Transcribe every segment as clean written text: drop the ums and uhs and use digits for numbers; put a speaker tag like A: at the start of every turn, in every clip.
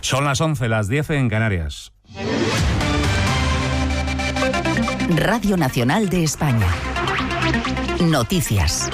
A: Son las 11, las 10 en Canarias.
B: Radio Nacional de España. Noticias.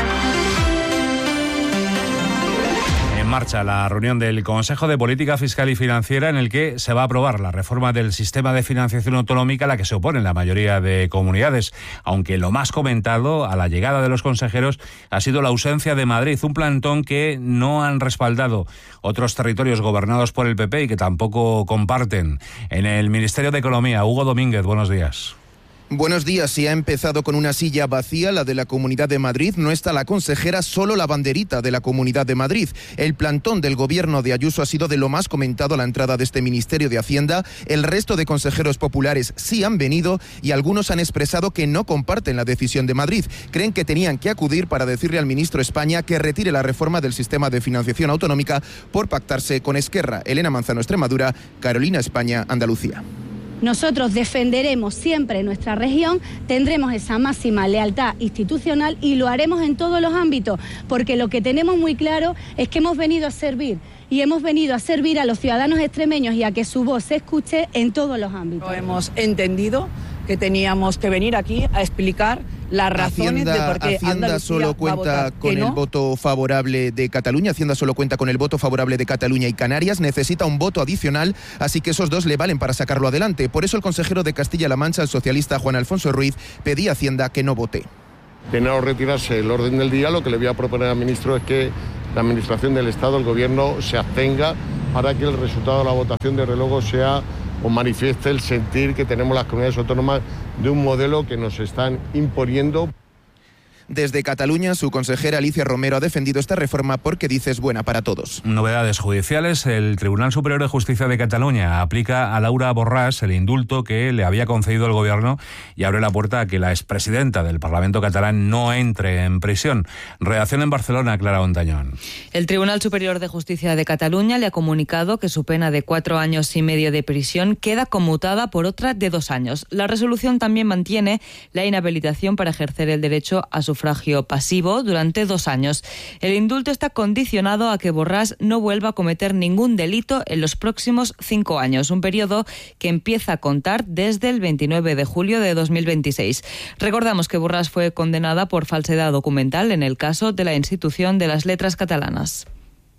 A: En marcha la reunión del Consejo de Política Fiscal y Financiera, en el que se va a aprobar la reforma del sistema de financiación autonómica a la que se oponen la mayoría de comunidades, aunque lo más comentado a la llegada de los consejeros ha sido la ausencia de Madrid, un plantón que no han respaldado otros territorios gobernados por el PP y que tampoco comparten. En el Ministerio de Economía, Hugo Domínguez, buenos días.
C: Buenos días. Si ha empezado con una silla vacía, la de la Comunidad de Madrid, no está la consejera, solo la banderita de la Comunidad de Madrid. El plantón del gobierno de Ayuso ha sido de lo más comentado a la entrada de este Ministerio de Hacienda. El resto de consejeros populares sí han venido y algunos han expresado que no comparten la decisión de Madrid. Creen que tenían que acudir para decirle al ministro España que retire la reforma del sistema de financiación autonómica por pactarse con Esquerra. Elena Manzano, Extremadura; Carolina España, Andalucía.
D: Nosotros defenderemos siempre nuestra región, tendremos esa máxima lealtad institucional y lo haremos en todos los ámbitos, porque lo que tenemos muy claro es que hemos venido a servir y hemos venido a servir a los ciudadanos extremeños y a que su voz se escuche en todos los ámbitos.
E: Hemos entendido que teníamos que venir aquí a explicar las razones de por qué
C: Hacienda solo cuenta con el voto favorable de Cataluña. Hacienda solo cuenta con el voto favorable de Cataluña y Canarias. Necesita un voto adicional, así que esos dos le valen para sacarlo adelante. Por eso el consejero de Castilla-La Mancha, el socialista Juan Alfonso Ruiz, pedía a Hacienda que no vote.
F: De no retirarse el orden del día, lo que le voy a proponer al ministro es que la Administración del Estado, el Gobierno, se abstenga para que el resultado de la votación de luego sea o manifieste el sentir que tenemos las comunidades autónomas de un modelo que nos están imponiendo.
C: Desde Cataluña, su consejera Alicia Romero ha defendido esta reforma porque dice es buena para todos.
A: Novedades judiciales. El Tribunal Superior de Justicia de Cataluña aplica a Laura Borràs el indulto que le había concedido el Gobierno y abre la puerta a que la expresidenta del Parlamento catalán no entre en prisión. Redacción en Barcelona, Clara Ontañón.
G: El Tribunal Superior de Justicia de Cataluña le ha comunicado que su pena de 4 años y medio de prisión queda conmutada por otra de 2 años. La resolución también mantiene la inhabilitación para ejercer el derecho a sufragio pasivo durante 2 años. El indulto está condicionado a que Borràs no vuelva a cometer ningún delito en los próximos 5 años, un periodo que empieza a contar desde el 29 de julio de 2026. Recordamos que Borràs fue condenada por falsedad documental en el caso de la Institución de las Letras Catalanas.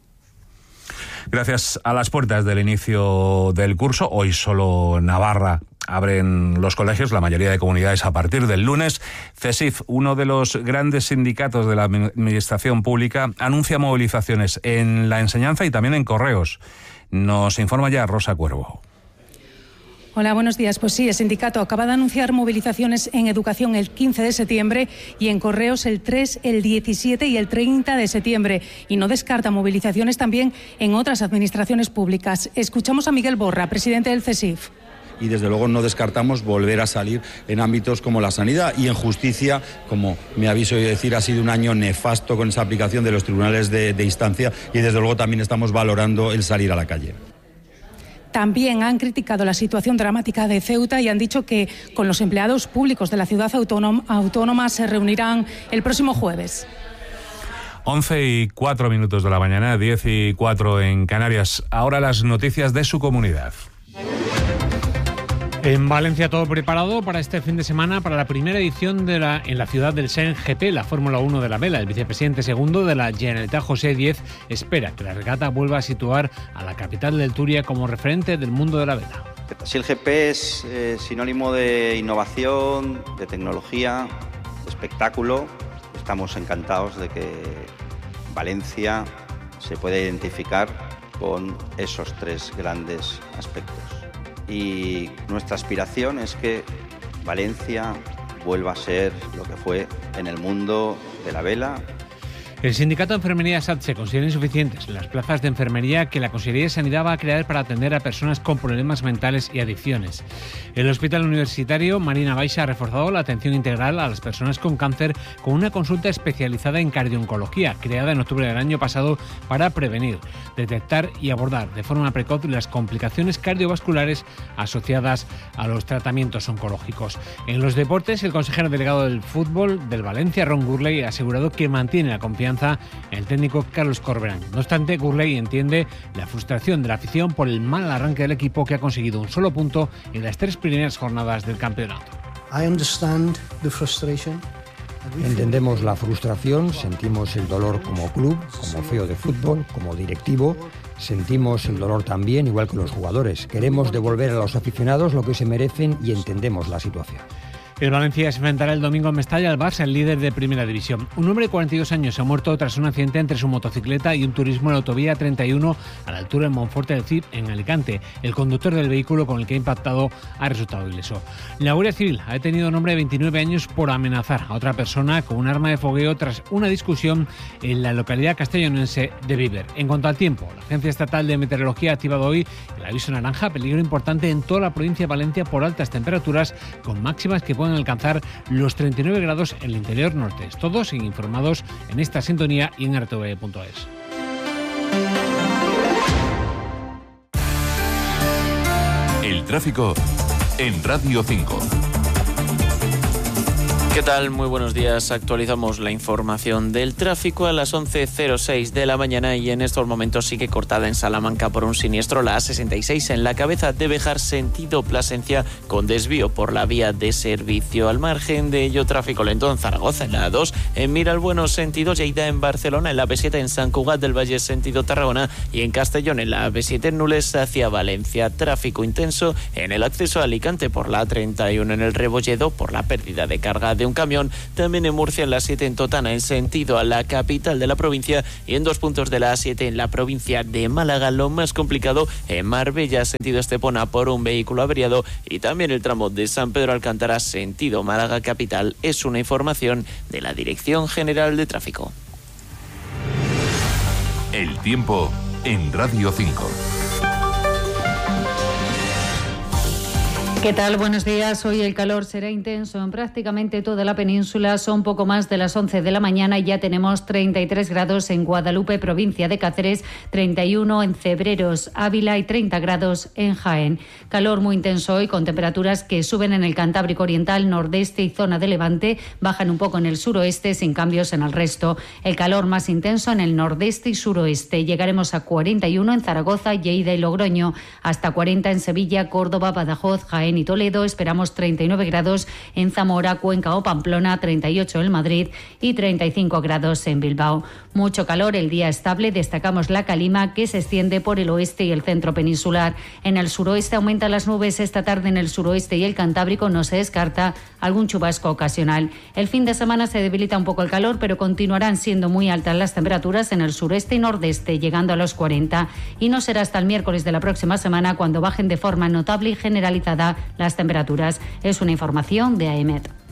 A: Gracias a las puertas del inicio del curso, hoy solo Navarra abren los colegios, la mayoría de comunidades a partir del lunes. CESIF, uno de los grandes sindicatos de la administración pública, anuncia movilizaciones en la enseñanza y también en correos. Nos informa ya Rosa Cuervo.
H: Hola, buenos días. Pues sí, el sindicato acaba de anunciar movilizaciones en educación el 15 de septiembre y en correos el 3, el 17 y el 30 de septiembre. Y no descarta movilizaciones también en otras administraciones públicas. Escuchamos a Miguel Borra, presidente del CESIF.
I: Y desde luego no descartamos volver a salir en ámbitos como la sanidad y en justicia, como me aviso de decir, ha sido un año nefasto con esa aplicación de los tribunales de instancia y desde luego también estamos valorando el salir a la calle.
H: También han criticado la situación dramática de Ceuta y han dicho que con los empleados públicos de la ciudad autónoma se reunirán el próximo jueves.
A: 11:04 de la mañana, 10:04 en Canarias. Ahora las noticias de su comunidad.
J: En Valencia todo preparado para este fin de semana para la primera edición en la ciudad del Sen GP, la Fórmula 1 de la vela. El vicepresidente segundo de la Generalitat, José Díez, espera que la regata vuelva a situar a la capital del Túria como referente del mundo de la vela.
K: Si el GP es sinónimo de innovación, de tecnología, de espectáculo, estamos encantados de que Valencia se pueda identificar con esos 3 grandes aspectos. Y nuestra aspiración es que Valencia vuelva a ser lo que fue en el mundo de la vela.
J: El sindicato de enfermería SATSE considera insuficientes las plazas de enfermería que la Consejería de Sanidad va a crear para atender a personas con problemas mentales y adicciones. El Hospital Universitario Marina Baixa ha reforzado la atención integral a las personas con cáncer con una consulta especializada en cardio-oncología, creada en octubre del año pasado para prevenir, detectar y abordar de forma precoz las complicaciones cardiovasculares asociadas a los tratamientos oncológicos. En los deportes, el consejero delegado del fútbol del Valencia, Ron Gurley, ha asegurado que mantiene la confianza confianza en el técnico Carlos Corberán. No obstante, Gurley entiende la frustración de la afición por el mal arranque del equipo, que ha conseguido un solo punto en las 3 primeras jornadas del campeonato.
L: Entendemos la frustración, sentimos el dolor como club, como CEO de fútbol, como directivo. Sentimos el dolor también, igual que los jugadores. Queremos devolver a los aficionados lo que se merecen y entendemos la situación.
J: El Valencia se enfrentará el domingo en Mestalla al Barça, el líder de Primera División. Un hombre de 42 años ha muerto tras un accidente entre su motocicleta y un turismo en la autovía 31 a la altura de Monforte del Cid, en Alicante. El conductor del vehículo con el que ha impactado ha resultado ileso. La Guardia Civil ha detenido a un hombre de 29 años por amenazar a otra persona con un arma de fogueo tras una discusión en la localidad castellonense de Viver. En cuanto al tiempo, la Agencia Estatal de Meteorología ha activado hoy el aviso naranja, peligro importante en toda la provincia de Valencia por altas temperaturas, con máximas que pueden alcanzar los 39 grados en el interior norte. Todos informados en esta sintonía y en rtv.es.
M: El tráfico en Radio 5.
N: ¿Qué tal? Muy buenos días. Actualizamos la información del tráfico a las 11:06 de la mañana y en estos momentos sigue cortada en Salamanca por un siniestro la A66 en la cabeza de Béjar sentido Plasencia con desvío por la vía de servicio. Al margen de ello, tráfico lento en Zaragoza en la A2, en Miralbueno sentido Lleida en Barcelona, en la B7 en Sant Cugat del Valle sentido Tarragona y en Castellón en la B7 en Nules hacia Valencia. Tráfico intenso en el acceso a Alicante por la A31 en el Rebolledo por la pérdida de carga de un camión, también en Murcia en la 7 en Totana en sentido a la capital de la provincia y en 2 puntos de la A7 en la provincia de Málaga. Lo más complicado en Marbella sentido Estepona por un vehículo averiado y también el tramo de San Pedro Alcántara sentido Málaga capital. Es una información de la Dirección General de Tráfico.
M: El tiempo en Radio 5.
O: ¿Qué tal? Buenos días. Hoy el calor será intenso en prácticamente toda la península. Son poco más de las 11 de la mañana y ya tenemos 33 grados en Guadalupe, provincia de Cáceres, 31 en Cebreros, Ávila y 30 grados en Jaén. Calor muy intenso hoy con temperaturas que suben en el Cantábrico Oriental, Nordeste y zona de Levante, bajan un poco en el suroeste sin cambios en el resto. El calor más intenso en el Nordeste y suroeste. Llegaremos a 41 en Zaragoza, Lleida y Logroño, hasta 40 en Sevilla, Córdoba, Badajoz, Jaén y Toledo. Esperamos 39 grados en Zamora, Cuenca o Pamplona, 38 en Madrid y 35 grados en Bilbao. Mucho calor, el día estable. Destacamos la calima que se extiende por el oeste y el centro peninsular. En el suroeste aumentan las nubes esta tarde en el suroeste y el Cantábrico. No se descarta algún chubasco ocasional. El fin de semana se debilita un poco el calor, pero continuarán siendo muy altas las temperaturas en el sureste y nordeste, llegando a los 40. Y no será hasta el miércoles de la próxima semana cuando bajen de forma notable y generalizada las temperaturas. Es una información de AEMET.